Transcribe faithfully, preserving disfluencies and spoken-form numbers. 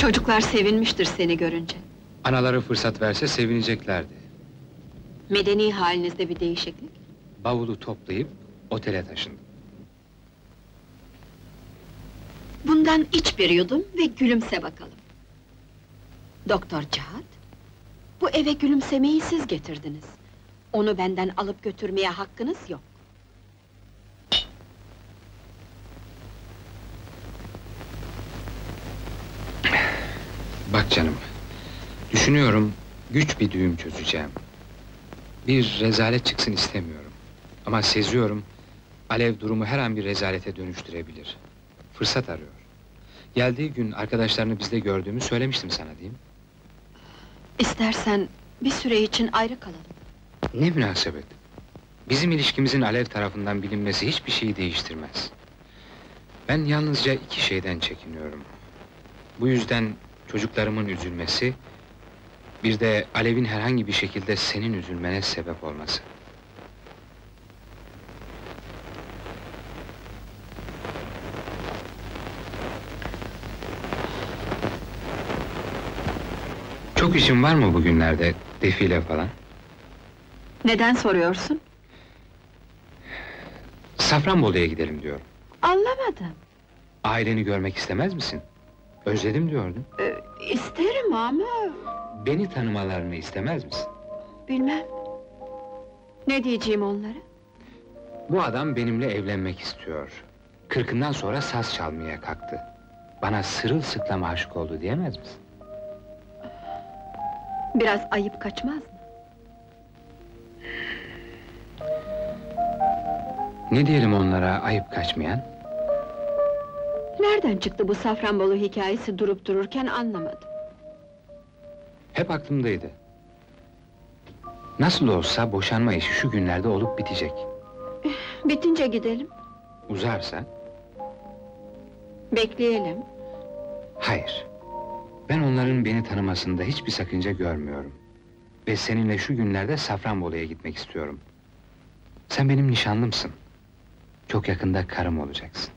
Çocuklar sevinmiştir seni görünce. Anaları fırsat verse sevineceklerdi. Medeni halinizde bir değişiklik. Bavulu toplayıp otele taşındım. Bundan iç bir yudum ve gülümse bakalım. Doktor Cihat, bu eve gülümsemeyi siz getirdiniz. Onu benden alıp götürmeye hakkınız yok. Bak canım, düşünüyorum, güç bir düğüm çözeceğim. Bir rezalet çıksın istemiyorum. Ama seziyorum, Alev durumu her an bir rezalete dönüştürebilir. Fırsat arıyor. Geldiği gün arkadaşlarını bizde gördüğümü söylemiştim sana, değil mi? İstersen bir süre için ayrı kalalım. Ne münasebet! Bizim ilişkimizin Alev tarafından bilinmesi hiçbir şeyi değiştirmez. Ben yalnızca iki şeyden çekiniyorum. Bu yüzden çocuklarımın üzülmesi, bir de Alev'in herhangi bir şekilde senin üzülmene sebep olması. Çok işin var mı bugünlerde, defile falan? Neden soruyorsun? Safranbolu'ya gidelim diyorum. Anlamadım. Aileni görmek istemez misin? Özledim diyordun. Ee, isterim ama... Beni tanımalarını istemez misin? bilmem. Ne diyeceğim onlara? Bu adam benimle evlenmek istiyor. Kırkından sonra saz çalmaya kalktı. Bana sırılsıklam aşık oldu diyemez misin? Biraz ayıp kaçmaz mı? Ne diyelim onlara ayıp kaçmayan? Nereden çıktı bu Safranbolu hikayesi durup dururken anlamadım. Hep aklımdaydı. Nasıl olsa boşanma işi şu günlerde olup bitecek. Bitince gidelim. Uzarsa? Bekleyelim. Hayır. Ben onların beni tanımasında hiçbir sakınca görmüyorum. Ve seninle şu günlerde Safranbolu'ya gitmek istiyorum. Sen benim nişanlımsın. Çok yakında karım olacaksın.